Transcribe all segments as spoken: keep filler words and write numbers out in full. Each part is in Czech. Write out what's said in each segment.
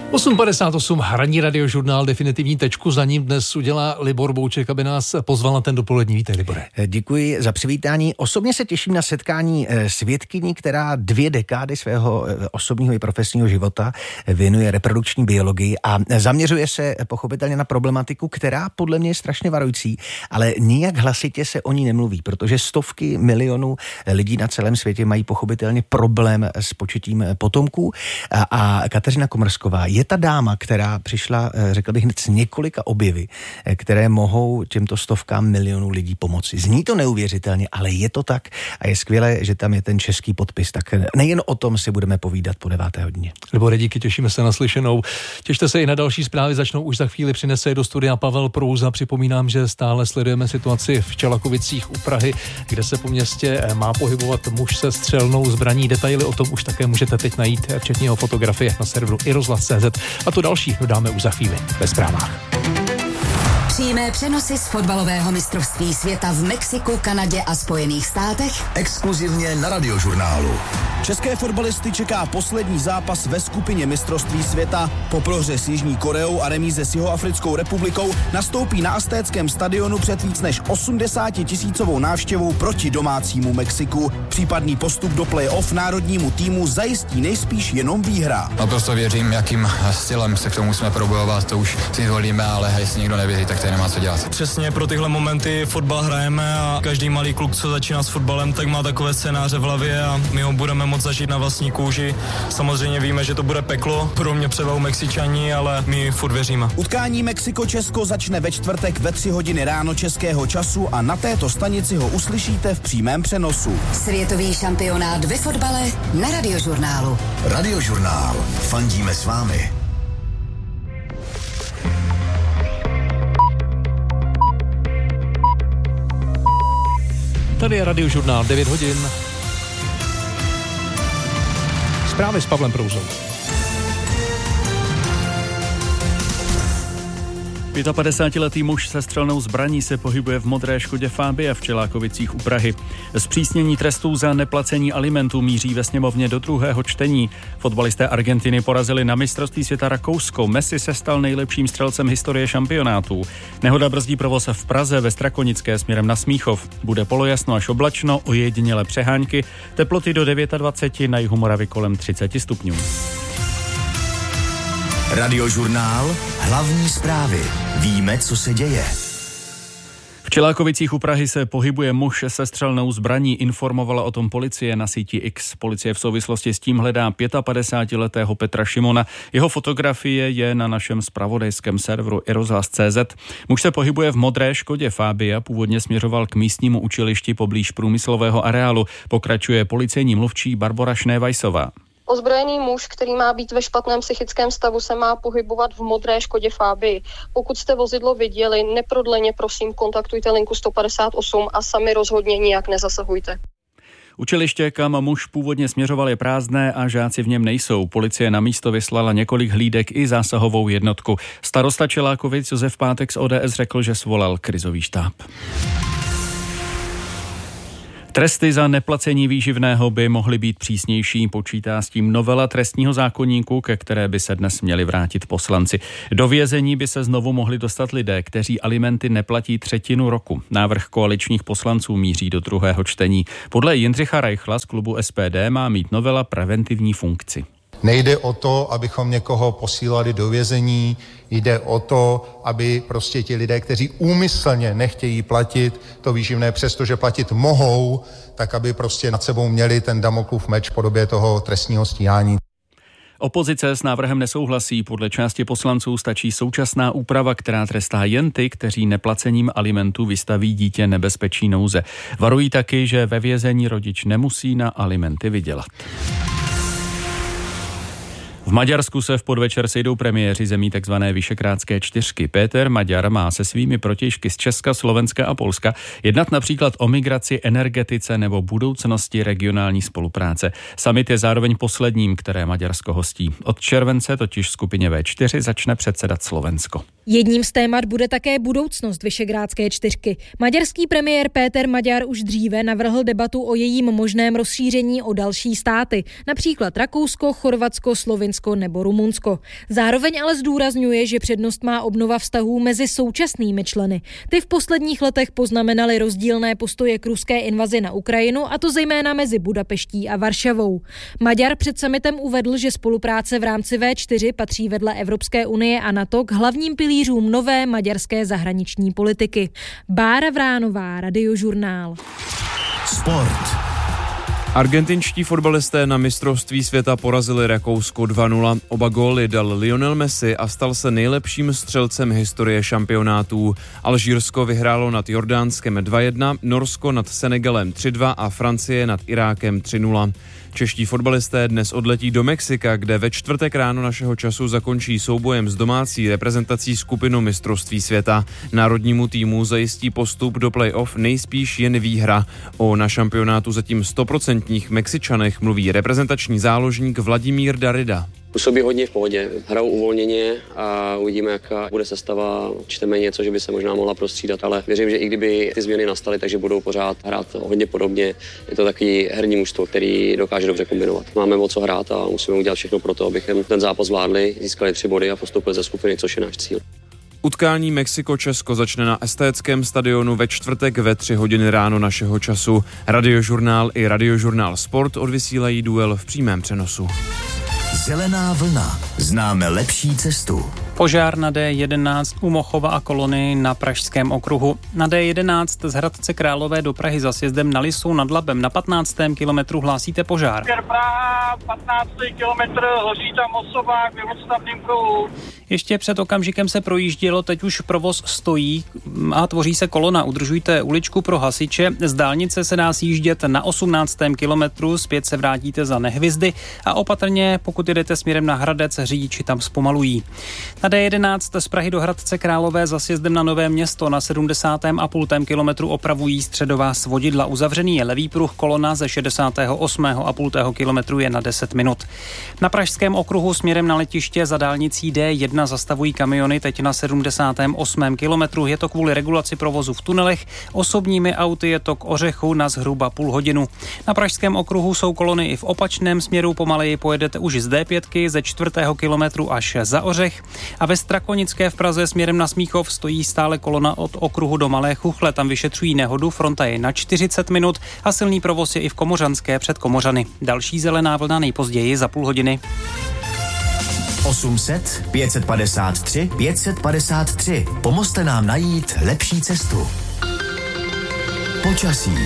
osm padesát osm, hraní Radiožurnál, definitivní tečku za ním dnes udělá Libor Bouček, aby nás pozval na ten dopolední. Vítej, Libore. Děkuji za přivítání. Osobně se těším na setkání s vědkyní, která dvě dekády svého osobního i profesního života věnuje reprodukční biologii a zaměřuje se pochopitelně na problematiku, která podle mě je strašně varující, ale nijak hlasitě se o ní nemluví, protože stovky milionů lidí na celém světě mají pochopitelně problém s početím potomků a, a Kateřina Komrsková je ta dáma, která přišla, řekl bych, hned s několika objevy, které mohou těmto stovkám milionů lidí pomoci. Zní to neuvěřitelně, ale je to tak a je skvělé, že tam je ten český podpis. Tak nejen o tom si budeme povídat po deváté hodině. Libore, díky, těšíme se na slyšenou. Těšte se i na další zprávy, začnou už za chvíli, přinese do studia Pavel Prouza. Připomínám, že stále sledujeme situaci v Čelakovicích u Prahy, kde se po městě má pohybovat muž se střelnou zbraní. Detaily o tom už také můžete teď najít, včetně jeho fotografie na serveru i rozhlas tečka cé zet. A to další dodáme už za chvíli ve zprávách. Přímé přenosy z fotbalového mistrovství světa v Mexiku, Kanadě a Spojených státech. Exkluzivně na Radiožurnálu. České fotbalisty čeká poslední zápas ve skupině mistrovství světa. Po prohře s Jižní Koreou a remíze s Jihoafrickou republikou nastoupí na Aztéckém stadionu před víc než osmdesátitisícovou návštěvou proti domácímu Mexiku. Případný postup do play-off národnímu týmu zajistí nejspíš jenom výhra. Naprosto věřím, jakým stylem se k tomu musíme probojovat, to už si zvolíme, ale jestli někdo nevěří, tak to nemá co dělat. Přesně pro tyhle momenty fotbal hrajeme a každý malý kluk, co začíná s fotbalem, tak má takové scénáře v hlavě a my ho budeme moct zažít na vlastní kůži. Samozřejmě víme, že to bude peklo, pro mě převahou Mexičani, ale my furt věříme. Utkání Mexiko-Česko začne ve čtvrtek ve tři hodiny ráno českého času a na této stanici ho uslyšíte v přímém přenosu. Světový šampionát ve fotbale na Radiožurnálu. Radiožurnál. Fandíme s vámi. Tady je Radiožurnál, devět hodin. Zprávy s Pavlem Prouzou. pětapadesátiletý muž se střelnou zbraní se pohybuje v modré Škodě Fabia v Čelákovicích u Prahy. Zpřísnění trestů za neplacení alimentů míří ve sněmovně do druhého čtení. Fotbalisté Argentiny porazili na mistrovství světa Rakousko. Messi se stal nejlepším střelcem historie šampionátů. Nehoda brzdí provoz v Praze ve Strakonické směrem na Smíchov. Bude polojasno až oblačno, ojedinělé přehánky, teploty do dvacet devět, na jihu Moravy kolem třicet stupňů. Radiožurnál, hlavní zprávy. Víme, co se děje. V Čelákovicích u Prahy se pohybuje muž se střelnou zbraní, informovala o tom policie na síti X. Policie v souvislosti s tím hledá pětapadesátiletého Petra Šimona. Jeho fotografie je na našem zpravodajském serveru i rozhlas tečka cé zet. Muž se pohybuje v modré Škodě Fabia, původně směřoval k místnímu učilišti poblíž průmyslového areálu, pokračuje policejní mluvčí Barbora Šnévajsová. Ozbrojený muž, který má být ve špatném psychickém stavu, se má pohybovat v modré Škodě Fabii. Pokud jste vozidlo viděli, neprodleně prosím kontaktujte linku sto padesát osm a sami rozhodně nijak nezasahujte. Učiliště, kam muž původně směřoval, je prázdné a žáci v něm nejsou. Policie na místo vyslala několik hlídek i zásahovou jednotku. Starosta Čelákovic Josef Pátek z O D S řekl, že svolal krizový štáb. Tresty za neplacení výživného by mohly být přísnější, počítá s tím novela trestního zákoníku, ke které by se dnes měli vrátit poslanci. Do vězení by se znovu mohli dostat lidé, kteří alimenty neplatí třetinu roku. Návrh koaličních poslanců míří do druhého čtení. Podle Jindřicha Reichla z klubu S P D má mít novela preventivní funkci. Nejde o to, abychom někoho posílali do vězení, jde o to, aby prostě ti lidé, kteří úmyslně nechtějí platit to výživné, přestože platit mohou, tak aby prostě nad sebou měli ten Damoklův meč v podobě toho trestního stíhání. Opozice s návrhem nesouhlasí. Podle části poslanců stačí současná úprava, která trestá jen ty, kteří neplacením alimentů vystaví dítě nebezpečí nouze. Varují taky, že ve vězení rodič nemusí na alimenty vydělat. V Maďarsku se v podvečer sejdou premiéři zemí tzv. Visegrádské čtyřky. Péter Maďar má se svými protějšky z Česka, Slovenska a Polska jednat například o migraci, energetice nebo budoucnosti regionální spolupráce. Summit je zároveň posledním, které Maďarsko hostí. Od července totiž skupině V čtyři začne předsedat Slovensko. Jedním z témat bude také budoucnost Visegrádské čtyřky. Maďarský premiér Péter Maďar už dříve navrhl debatu o jejím možném rozšíření o další státy, například Rakousko, Chorvatsko, Slovinsko Maďarsko nebo Rumunsko. Zároveň ale zdůrazňuje, že přednost má obnova vztahů mezi současnými členy. Ty v posledních letech poznamenaly rozdílné postoje k ruské invazi na Ukrajinu, a to zejména mezi Budapeští a Varšavou. Maďar před summitem uvedl, že spolupráce v rámci vé čtyři patří vedle Evropské unie a NATO k hlavním pilířům nové maďarské zahraniční politiky. Bára Vránová, Radiožurnál. Sport. Argentinští fotbalisté na mistrovství světa porazili Rakousko dva nula. Oba góly dal Lionel Messi a stal se nejlepším střelcem historie šampionátů. Alžírsko vyhrálo nad Jordánskem dva jedna, Norsko nad Senegalem tři dva a Francie nad Irákem tři nula. Čeští fotbalisté dnes odletí do Mexika, kde ve čtvrtek ráno našeho času zakončí soubojem s domácí reprezentací skupinu mistrovství světa. Národnímu týmu zajistí postup do play-off nejspíš jen výhra. O na šampionátu zatím stoprocentních Mexičanech mluví reprezentační záložník Vladimír Darida. Působí hodně v pohodě, hrajou uvolněně a uvidíme, jaká bude sestava. Čteme něco, že by se možná mohla prostřídat, ale věřím, že i kdyby ty změny nastaly, takže budou pořád hrát hodně podobně. Je to takový herní mužstvo, který dokáže dobře kombinovat. Máme o co hrát a musíme udělat všechno pro to, abychom ten zápas zvládli, získali tři body a postupili ze skupiny, což je náš cíl. Utkání Mexiko-Česko začne na estéckém stadionu ve čtvrtek ve tři hodiny ráno našeho času. Radiožurnál i Radiožurnál Sport odvysílají duel v přímém přenosu. Zelená vlna. Známe lepší cestu. Požár na D jedenáct u Mochova a Kolony na Pražském okruhu. Na D jedenáct z Hradce Králové do Prahy za sjezdem na Lisou nad Labem na patnáctém kilometru hlásíte požár. Praha, patnáctý kilometr, hoří tam osobák v odstavném kruhu. Ještě před okamžikem se projíždělo, teď už provoz stojí a tvoří se kolona. Udržujte uličku pro hasiče. Z dálnice se dá sjíždět na osmnáctém kilometru, zpět se vrátíte za Nehvizdy a opatrně, pokud jedete směrem na Hradec, řidiči tam zpomalují. Na D jedenáct z Prahy do Hradce Králové za sjezdem na Nové Město na sedmdesátém a půl kilometru opravují středová svodidla. Uzavřený je levý pruh, kolona ze šedesátého osmého a půl kilometru je na deset minut. Na Pražském okruhu směrem na letiště za dálnicí D jedna zastavují kamiony teď na sedmdesátém osmém kilometru. Je to kvůli regulaci provozu v tunelech. Osobními auty je to k Ořechu na zhruba půl hodinu. Na Pražském okruhu jsou kolony i v opačném směru. Pomaleji pojedete už z D pět ze čtvrtého kilometru až za Ořech. A ve Strakonické v Praze směrem na Smíchov stojí stále kolona od okruhu do Malé Chuchle. Tam vyšetřují nehodu, fronta je na čtyřicet minut a silný provoz je i v Komořanské před Komořany. Další zelená vlna nejpozději za půl hodiny. osm set, pět set padesát tři, pět set padesát tři. Pomozte nám najít lepší cestu. Počasí.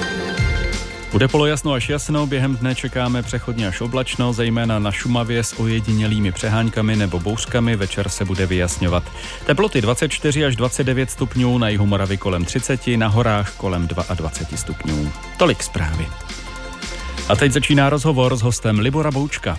Bude polojasno až jasno, během dne čekáme přechodně až oblačno, zejména na Šumavě s ojedinělými přeháňkami nebo bouřkami, večer se bude vyjasňovat. Teploty dvacet čtyři až dvacet devět stupňů, na jihu Moravy kolem třicet, na horách kolem dvacet dva stupňů. Tolik zprávy. A teď začíná rozhovor s hostem Libora Boučka.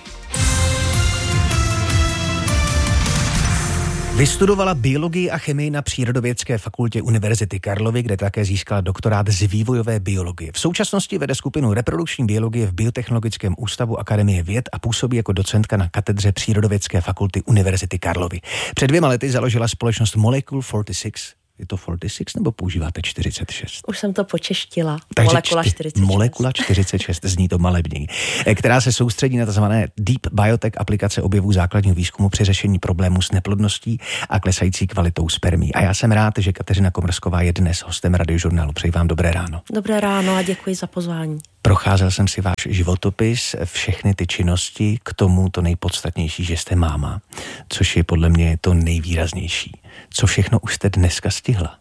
Vystudovala biologii a chemii na Přírodovědské fakultě Univerzity Karlovy, kde také získala doktorát z vývojové biologie. V současnosti vede skupinu reprodukční biologie v Biotechnologickém ústavu Akademie věd a působí jako docentka na katedře Přírodovědské fakulty Univerzity Karlovy. Před dvěma lety založila společnost Molecule čtyřicet šest. Je to čtyřicet šest nebo používáte čtyřicet šest? Už jsem to počeštila. Takže Molekula čtyřicet šest. Molekula čtyřicet šest, zní to malebněji, která se soustředí na tzv. Deep Biotech aplikace objevů základního výzkumu při řešení problémů s neplodností a klesající kvalitou spermí. A já jsem rád, že Kateřina Komrsková je dnes hostem Radiožurnálu. Přeji vám dobré ráno. Dobré ráno a děkuji za pozvání. Procházel jsem si váš životopis, všechny ty činnosti, k tomu to nejpodstatnější, že jste máma, což je podle mě to nejvýraznější. Co všechno už jste dneska stihla?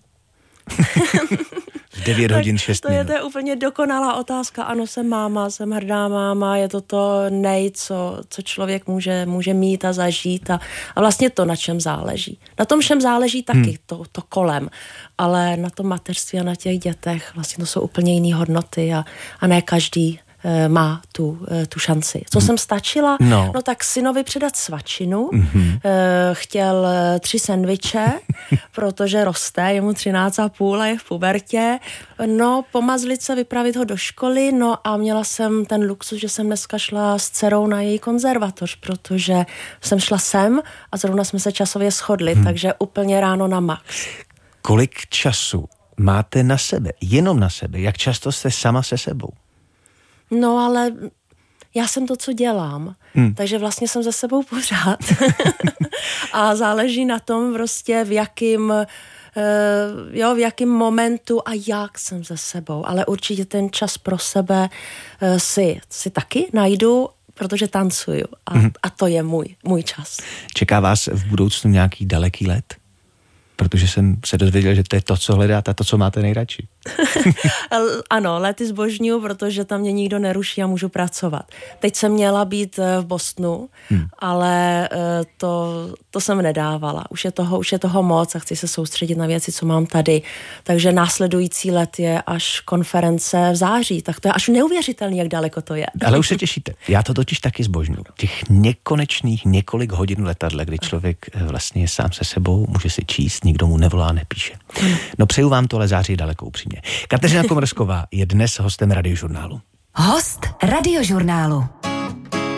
V devět hodin šest to je, minut. to je úplně dokonalá otázka. Ano, jsem máma, jsem hrdá máma, je to to nej, co, co člověk může, může mít a zažít a, a vlastně to, na čem záleží. Na tom všem záleží taky, hmm. to, to kolem, ale na tom mateřství a na těch dětech vlastně to jsou úplně jiné hodnoty a, a ne každý má tu, tu šanci. Co jsem stačila? No. no tak synovi předat svačinu, mm-hmm. chtěl tři sendviče, protože roste, je mu třináct a půl a je v pubertě, no pomazlit se, vypravit ho do školy, no a měla jsem ten luxus, že jsem dneska šla s dcerou na její konzervatoř, protože jsem šla sem a zrovna jsme se časově shodli, hmm. takže úplně ráno na max. Kolik času máte na sebe, jenom na sebe? Jak často jste sama se sebou? No ale já jsem to, co dělám. Hmm. Takže vlastně jsem ze sebou pořád. A záleží na tom prostě v jakým, uh, jo, v jakým momentu a jak jsem ze sebou. Ale určitě ten čas pro sebe uh, si, si taky najdu, protože tancuju. A, hmm. a to je můj, můj čas. Čeká vás v budoucnu nějaký daleký let? Protože jsem se dozvěděl, že to je to, co hledáte a to, co máte nejradši. Ano, lety zbožňuju, protože tam mě nikdo neruší a můžu pracovat. Teď jsem měla být v Bostonu, hmm. ale to, to jsem nedávala. Už je, toho, už je toho moc a chci se soustředit na věci, co mám tady. Takže následující let je až konference v září. Tak to je až neuvěřitelný, jak daleko to je. Ale už se těšíte. Já to totiž taky zbožňuju. Těch nekonečných několik hodin v letadle, kdy člověk vlastně je sám se sebou, může si číst, nikdo mu nevolá, nepíše. No přeju vám to, ale září daleko upřímně. Kateřina Komrsková je dnes hostem Radiožurnálu. Host Radiožurnálu.